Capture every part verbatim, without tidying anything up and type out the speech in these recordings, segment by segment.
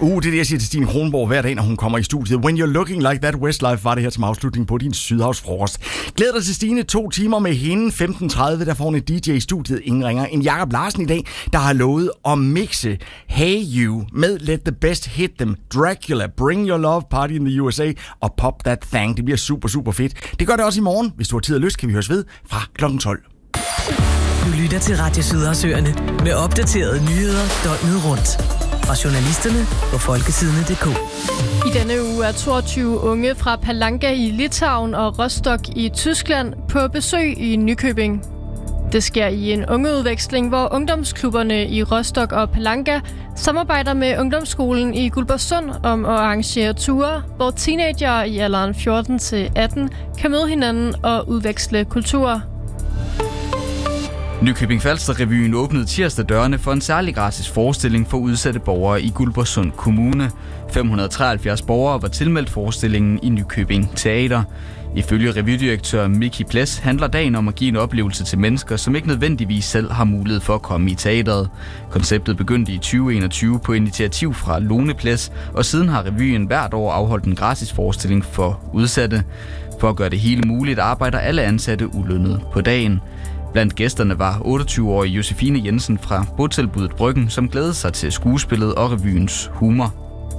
Uh, det er det, jeg siger til Stine Kronborg hver dag, når hun kommer i studiet. When you're looking like that, Westlife var det her som afslutning på din Sydhavsfrokost. Glæd dig til Stine, to timer med hende. femten tredive, der får hun et D J i studiet. Ingen ringer end Jakob Larsen i dag, der har lovet at mixe Hey You med Let the Best Hit Them, Dracula, Bring Your Love, Party in the U S A og Pop That Thang. Det bliver super, super fedt. Det gør det også i morgen. Hvis du har tid og lyst, kan vi høres ved fra klokken tolv. Du lytter til Radio Sydhavsøerne med opdaterede nyheder døgnet rundt. Fra journalisterne på folkesidene punktum d k. I denne uge er toogtyve unge fra Palanga i Litauen og Rostock i Tyskland på besøg i Nykøbing. Det sker i en ungeudveksling, hvor ungdomsklubberne i Rostock og Palanga samarbejder med ungdomsskolen i Guldborgsund om at arrangere ture, hvor teenagere i alderen fjorten til atten kan møde hinanden og udveksle kulturer. Nykøbing Falster-revyen åbnede tirsdag dørene for en særlig gratis forestilling for udsatte borgere i Guldborgsund Kommune. fem hundrede og treoghalvfjerds borgere var tilmeldt forestillingen i Nykøbing Teater. Ifølge revydirektør Miki Ples handler dagen om at give en oplevelse til mennesker, som ikke nødvendigvis selv har mulighed for at komme i teateret. Konceptet begyndte i tyve enogtyve på initiativ fra Lone Ples, og siden har revyen hvert år afholdt en gratis forestilling for udsatte. For at gøre det hele muligt arbejder alle ansatte ulønnet på dagen. Blandt gæsterne var otteogtyve-årige Josefine Jensen fra botilbuddet Bryggen, som glædede sig til skuespillet og revyens humor.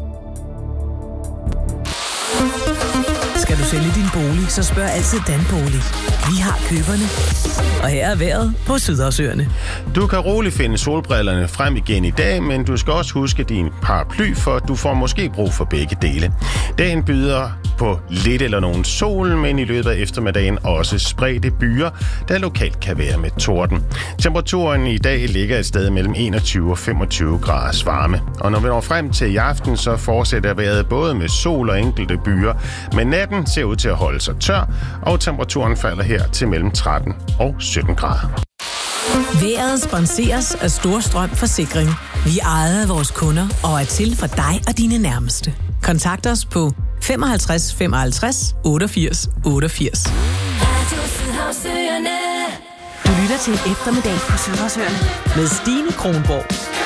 Skal du sælge din bolig, så spørg altid Danbolig. Vi har køberne. Og her er vejret på Sydhavsøerne. Du kan roligt finde solbrillerne frem igen i dag, men du skal også huske din paraply, for du får måske brug for begge dele. Dagen byder på lidt eller nogen sol, men i løbet af eftermiddagen også spredte byer, der lokalt kan være med torden. Temperaturen i dag ligger et sted mellem enogtyve og femogtyve graders varme. Og når vi når frem til i aften, så fortsætter vejret både med sol og enkelte byer, men natten ser ud til at holde sig tør, og temperaturen falder her til mellem tretten og sytten grader. Vejret sponseres af Storstrøm Forsikring. Vi ejer vores kunder og er til for dig og dine nærmeste. Kontakt os på femoghalvtreds femoghalvtreds otteogfirs otteogfirs. Du lytter til eftermiddag på Sydhavsøerne med Stine Kronborg.